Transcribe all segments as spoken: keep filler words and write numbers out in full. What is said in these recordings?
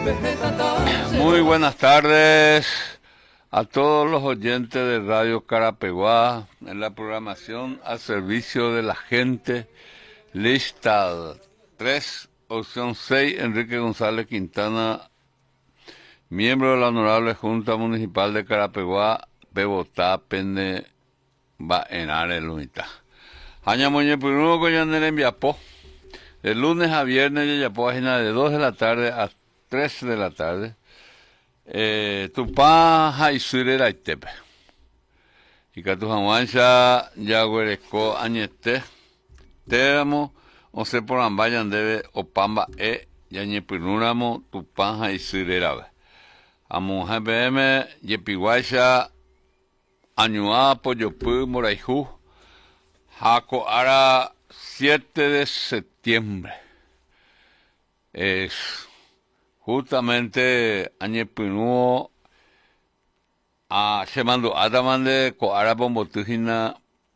Muy buenas tardes a todos los oyentes de Radio Carapeguá en la programación al servicio de la gente. Lista tres, opción seis, Enrique González Quintana, miembro de la Honorable Junta Municipal de Carapeguá, Bebotá, Pende, Baenare, Lunita. Aña Moñe Puruno Coyanere en Viapó, de lunes a viernes de Yapó, de dos de la tarde a tres de la tarde. Eh, Tupá Jaisure Raitepe. Y Catujamancha Yaguereco Añete, Teramo, Ose por Ambayan debe Opamba E, Yañepinuramo, Tupá Jaisure Rabe. Amo G B M, Yepiguacha, Añuá, Poyopú, Moraijú, Jaco Ara, siete de septiembre. Es justamente Añepinúo a Semando Adamande, Coara Bombotujina,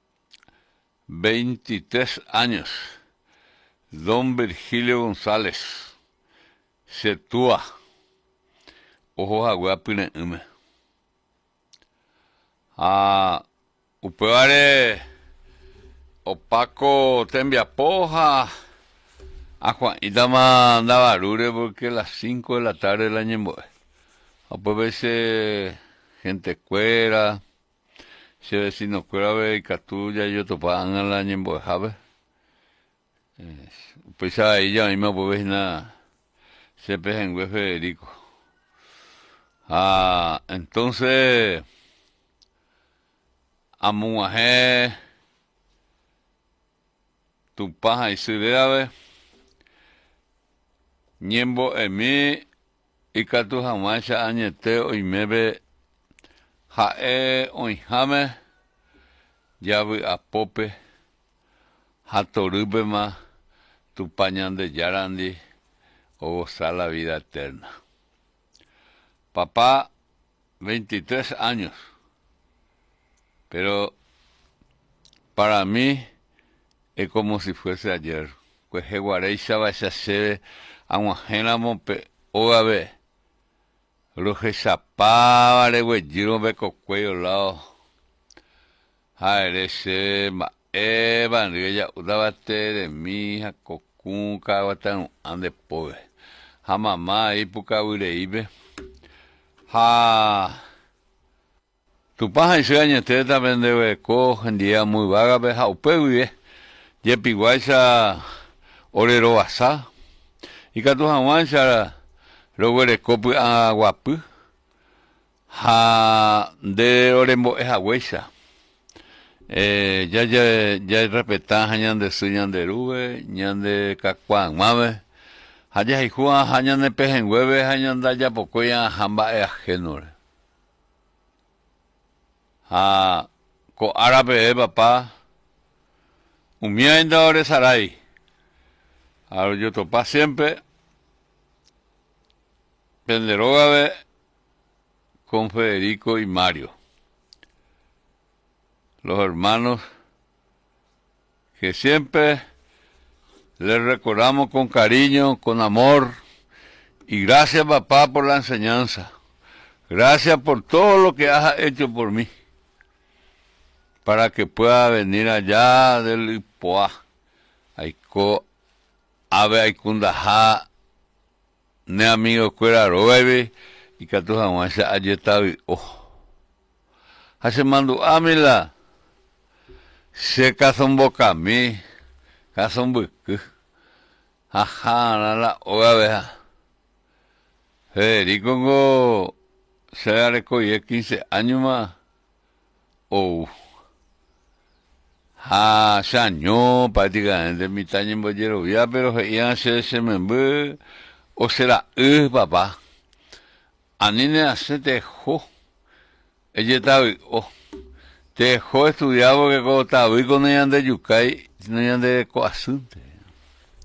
veintitrés años. Don Virgilio González, Setúa, Ojo Aguapine Ume. A Upeare Opaco Tembiapoja. A Juan Itama Navarure porque a las cinco de la tarde la ñemboe. A pues veces gente cuera, se vecino cuera ve y catuya yo topan a la ñemboe, ¿sabes? Pues ahí ya mismo pues nada se pejen Federico. Ah, entonces a muaje tu paja y se ve Ñembo emi ikatu hamacha añete oimebe jae oihame yavi apope hatorubema tu pañan de yarandi o gozar la vida eterna. Papá, veintitrés años, pero para mí es como si fuese ayer. Pues Jeguareisha va a ser Aguajena Mompe, Ogabe, Roje Zapá, Aregüeyiro, Beco Cuello, Lao, Jaerese, Eva, Enrique, Udabate, de Mija, Cocún, Caguatán, Ande Pobre, Jamamá, Ipuca, Ureibe, Ja, tu paja y sueña, te también de Beco, en día muy vaga, Beja, Upegue, Yepiguacha, Orero Basá. Y que tu jamancha luego eres copo a guapu ha de orembo es agüesa eh ya ya ya respetan hañan de suñan de rube ñan de cacuán mame haya y juan hañan de pejen hueve hañan da ya poco ya jamba es ajeno ha co árabe papá umia en da ore sarai ahora yo topa siempre Penderógabe con Federico y Mario, los hermanos que siempre les recordamos con cariño, con amor, y gracias papá por la enseñanza, gracias por todo lo que has hecho por mí, para que pueda venir allá del Ipoá, Aiko, Ave Aikundajá, ne amigo cuera roebe y que tu jamás ayetavi oh hace mando amila se cazon boca mi cazon buque ajá la la oabeja Federico go se recogió quince años más oh ha sañó prácticamente mitad en bollero ya pero ya se se me ve o será, eh, papá. Anine hace te dejó. Ella estaba, oh, te dejó estudiar porque como estaba con ella de Yucay, no ella de Coasunte.